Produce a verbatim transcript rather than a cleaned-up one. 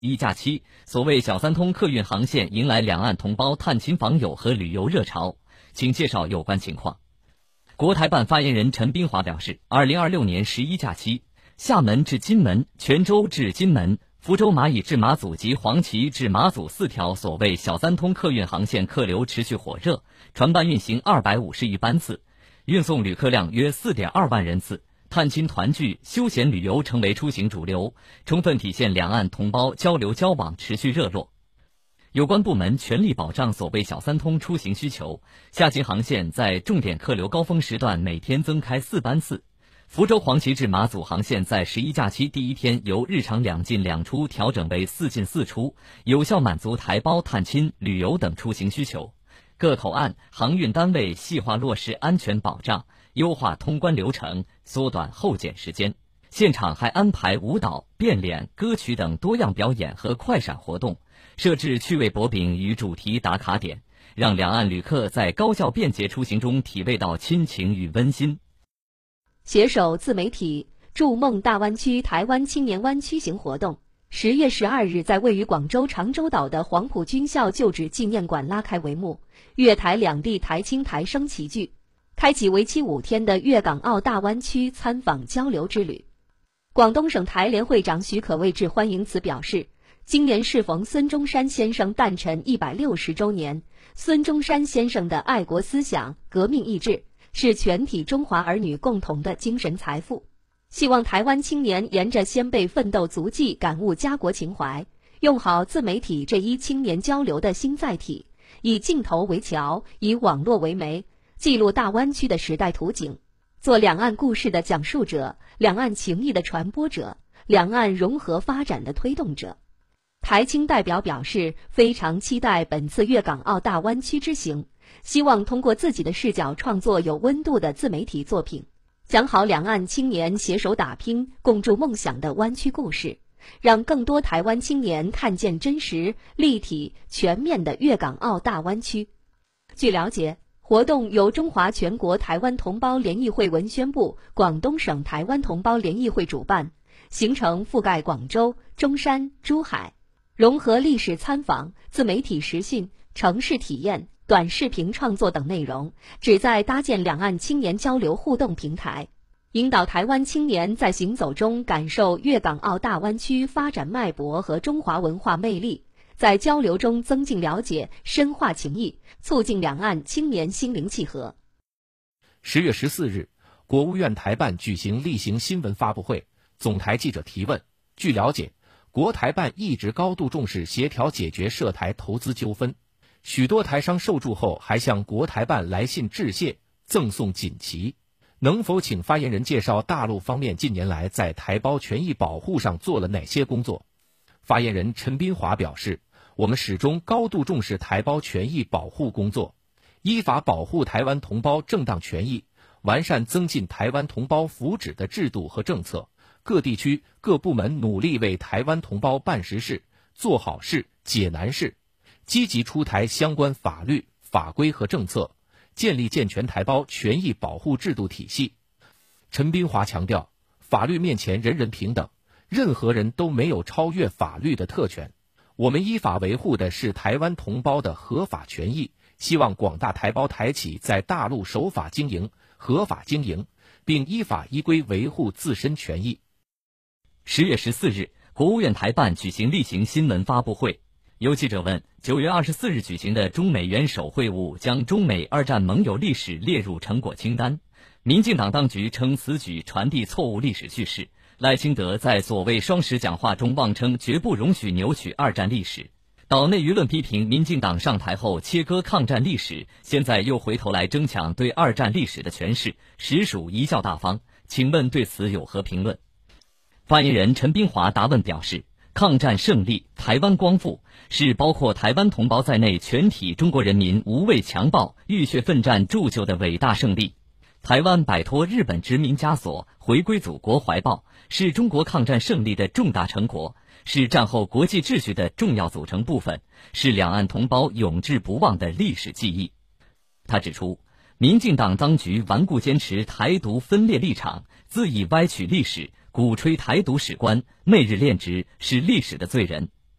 一假期，所谓小三通客运航线迎来两岸同胞探亲访友和旅游热潮，请介绍有关情况。国台办发言人陈斌华表示，二零二六年十一假期，厦门至金门、泉州至金门、福州蚂蚁至马祖及黄岐至马祖四条所谓小三通客运航线客流持续火热，船班运行二百五十余班次，运送旅客量约 四点二万人次。探亲团聚、休闲旅游成为出行主流，充分体现两岸同胞交流交往持续热络。有关部门全力保障所谓小三通出行需求，下行航线在重点客流高峰时段每天增开四班次。福州黄岐至马祖航线在十一假期第一天由日常两进两出调整为四进四出，有效满足台胞探亲、旅游等出行需求。各口岸、航运单位细化落实安全保障，优化通关流程，缩短候检时间。现场还安排舞蹈、变脸、歌曲等多样表演和快闪活动，设置趣味薄饼与主题打卡点，让两岸旅客在高效便捷出行中体味到亲情与温馨。 携手自媒体筑梦大湾区台湾青年湾区行活动，十月十二日在位于广州长洲岛的黄埔军校旧址纪念馆拉开帷幕，粤台两地台青台生齐聚，开启为期五天的粤港澳大湾区参访交流之旅。广东省台联会长许可卫致欢迎词表示，今年适逢孙中山先生诞辰一百六十周年，孙中山先生的爱国思想、革命意志是全体中华儿女共同的精神财富。希望台湾青年沿着先辈奋斗足迹感悟家国情怀，用好自媒体这一青年交流的新载体，以镜头为桥，以网络为媒，记录大湾区的时代图景，做两岸故事的讲述者，两岸情谊的传播者，两岸融合发展的推动者。台青代表表示，非常期待本次粤港澳大湾区之行，希望通过自己的视角创作有温度的自媒体作品，讲好两岸青年携手打拼、共筑梦想的湾区故事，让更多台湾青年看见真实、立体、全面的粤港澳大湾区。据了解，活动由中华全国台湾同胞联谊会文宣部、广东省台湾同胞联谊会主办，行程覆盖广州、中山、珠海，融合历史参访、自媒体实训、城市体验、短视频创作等内容，旨在搭建两岸青年交流互动平台，引导台湾青年在行走中感受粤港澳大湾区发展脉搏和中华文化魅力，在交流中增进了解、深化情谊，促进两岸青年心灵契合。 十月十四日，国务院台办举行例行新闻发布会，总台记者提问。据了解，国台办一直高度重视协调解决涉台投资纠纷，许多台商受助后还向国台办来信致谢，赠送锦旗。能否请发言人介绍大陆方面近年来在台胞权益保护上做了哪些工作？发言人陈斌华表示，我们始终高度重视台胞权益保护工作，依法保护台湾同胞正当权益，完善增进台湾同胞福祉的制度和政策。各地区各部门努力为台湾同胞办实事、做好事、解难事，积极出台相关法律、法规和政策，建立健全台胞权益保护制度体系。陈斌华强调，法律面前人人平等，任何人都没有超越法律的特权。我们依法维护的是台湾同胞的合法权益，希望广大台胞台企在大陆守法经营、合法经营，并依法依规维护自身权益。 十月十四日，国务院台办举行例行新闻发布会。有记者问，九月二十四日举行的中美元首会晤将中美二战盟友历史列入成果清单，民进党当局称此举传递错误历史叙事。赖清德在所谓双十讲话中妄称绝不容许扭曲二战历史。岛内舆论批评民进党上台后切割抗战历史，现在又回头来争抢对二战历史的诠释，实属贻笑大方。请问对此有何评论？发言人陈斌华答问表示，抗战胜利、台湾光复是包括台湾同胞在内全体中国人民无畏强暴、浴血奋战铸就的伟大胜利。台湾摆脱日本殖民枷锁，回归祖国怀抱，是中国抗战胜利的重大成果，是战后国际秩序的重要组成部分，是两岸同胞永志不忘的历史记忆。他指出，民进党当局顽固坚持台独分裂立场，恣意歪曲历史，鼓吹台独史观，媚日恋殖，是历史的罪人。